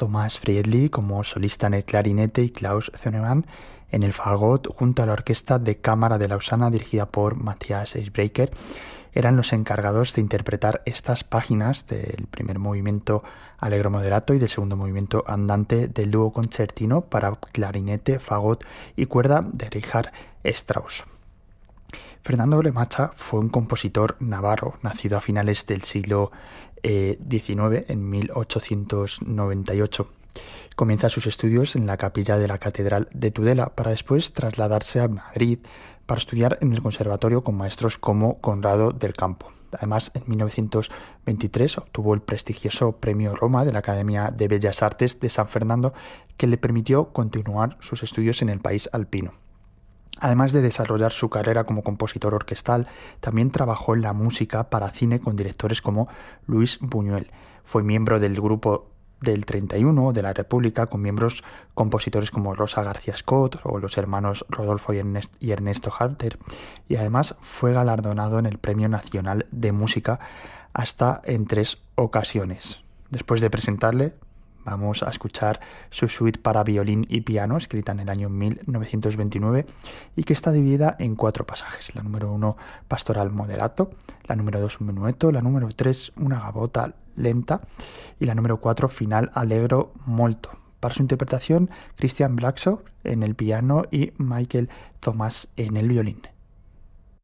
Thomas Friedli como solista en el clarinete y Klaus Zeunemann en el fagot junto a la Orquesta de Cámara de Lausana dirigida por Matthias Eisbrecher. Eran los encargados de interpretar estas páginas del primer movimiento Allegro moderato y del segundo movimiento andante del dúo concertino para clarinete, fagot y cuerda de Richard Strauss. Fernando Lemacha fue un compositor navarro, nacido a finales del siglo XIX, en 1898. Comienza sus estudios en la capilla de la Catedral de Tudela, para después trasladarse a Madrid para estudiar en el conservatorio con maestros como Conrado del Campo. Además, en 1923 obtuvo el prestigioso Premio Roma de la Academia de Bellas Artes de San Fernando, que le permitió continuar sus estudios en el país alpino. Además de desarrollar su carrera como compositor orquestal, también trabajó en la música para cine con directores como Luis Buñuel. Fue miembro del grupo del 31 de la República, con miembros compositores como Rosa García Scott o los hermanos Rodolfo y Ernesto Halter, y además fue galardonado en el Premio Nacional de Música hasta en 3 ocasiones. Después de presentarle, vamos a escuchar su suite para violín y piano, escrita en el año 1929 y que está dividida en 4 pasajes. La número 1, pastoral moderato, la número 2, un menueto, la número 3, una gavota lenta y la número 4, final allegro molto. Para su interpretación, Christian Blacksow en el piano y Michael Thomas en el violín.